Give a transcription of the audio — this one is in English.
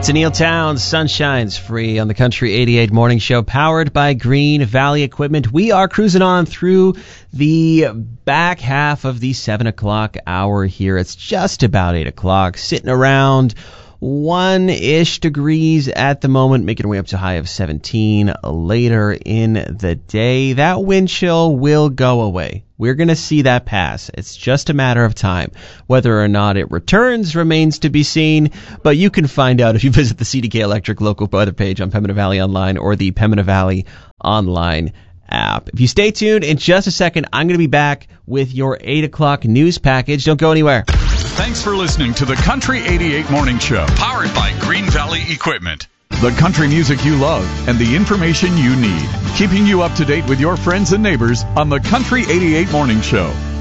It's a Neil Towns, Sunshine's Free on the Country 88 Morning Show, powered by Green Valley Equipment. We are cruising on through the back half of the 7 o'clock hour here. It's just about 8 o'clock, sitting around 1-ish degrees at the moment, making our way up to a high of 17 later in the day. That wind chill will go away. We're going to see that pass. It's just a matter of time. Whether or not it returns remains to be seen, but you can find out if you visit the CDK Electric local weather page on Pembina Valley Online or the Pembina Valley Online app. If you stay tuned, in just a second, I'm going to be back with your 8 o'clock news package. Don't go anywhere. Thanks for listening to the Country 88 Morning Show, powered by Green Valley Equipment. The country music you love and the information you need. Keeping you up to date with your friends and neighbors on the Country 88 Morning Show.